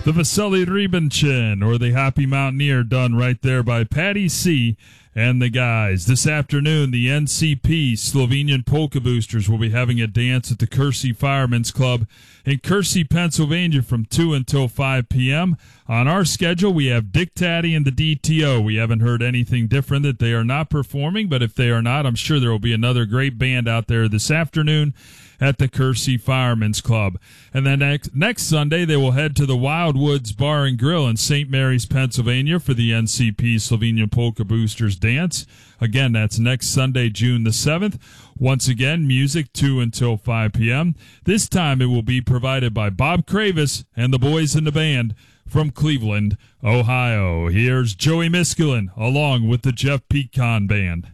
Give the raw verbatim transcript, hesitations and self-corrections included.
The Vasily Rybachin, or the Happy Mountaineer, done right there by Patty C. and the guys. This afternoon, the N C P Slovenian Polka Boosters will be having a dance at the Kersey Firemen's Club in Kersey, Pennsylvania from two until five p.m. On our schedule, we have Dick Taddy and the D T O. We haven't heard anything different that they are not performing, but if they are not, I'm sure there will be another great band out there this afternoon at the Kersey Firemen's Club. And then next, next Sunday, they will head to the Wildwoods Bar and Grill in Saint Mary's, Pennsylvania for the N C P Slovenian Polka Boosters dance. Again, that's next Sunday, June the seventh. Once again, music two until five p.m. This time it will be provided by Bob Kravis and the boys in the band from Cleveland, Ohio. Here's Joey Miskulin along with the Jeff Pecan Band.